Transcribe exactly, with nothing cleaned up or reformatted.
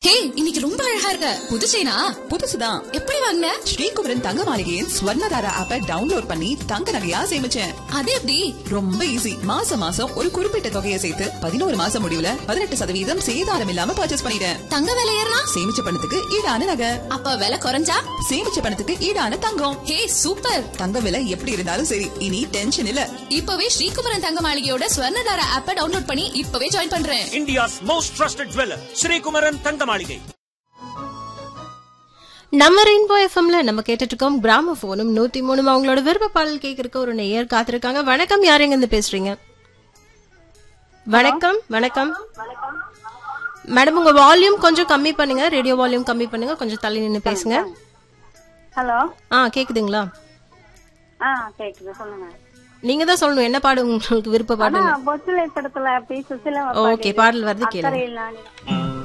ஹே, இன்னைக்கு ரொம்ப அழகா இருக்க. புது செயினா? புதுசுதான். எப்படி வாங்குன? ஸ்ரீகுமரன் தங்க மாளிகையின் ஸ்வர்ணதாரா ஆப்பை டவுன்லோட் பண்ணி தங்க நகையா சேமிச்சேன். அது எப்படி? ரொம்ப ஈஸி. மாசம் மாசம் ஒரு குறிப்பிட்ட தொகையை சேர்த்து பதினோரு மாசம் முடிவுல பதினெட்டு சதவீதம் சேதாரம் இல்லாம பர்ச்சேஸ் பண்ணிட்டேன். தங்க விலை ஏறினா? சேமிச்ச பணத்துக்கு ஈடான நகை. அப்ப விலை குறைஞ்சா? சேமிச்ச பணத்துக்கு ஈடான தங்கம். ஹே, சூப்பர். தங்க விலை எப்படி இருந்தாலும் சரி, இனி டென்ஷன் இல்ல. இப்பவே ஸ்ரீகுமரன் தங்க மாளிகையோட ஸ்வர்ணதாரா ஆப்பை டவுன்லோட் பண்ணி இப்பவே ஜாயின் பண்றேன். India's most trusted jeweller Sri Kumaran தங்க மாளிகை. நம்ம ரெயின்போ எஃப்எம்ல நம்ம கேட்டுட்டு இருக்கோம் கிராமபோனும் நூத்தி மூணு. அவங்களோட விருப்ப பாடல் கேட்கறதுக்கு ஒரு நேயர் காத்திருக்காங்க. வணக்கம், யார் எங்க இருந்து பேசுறீங்க? வணக்கம். வணக்கம் மேடம், உங்க வால்யூம் கொஞ்சம் கம்மி பண்ணுங்க. ரேடியோ வால்யூம் கம்மி பண்ணுங்க. கொஞ்சம் தள்ளி நின்னு பேசுங்க. ஹலோ. ஆ, கேக்குதுங்களா? ஆ, கேக்குது. சொல்லுங்க. நீங்க தான் சொல்லணும் என்ன பாடு உங்களுக்கு விருப்ப பாடு. படத்துல ஓகே, பாடல் வருது கேளுங்க.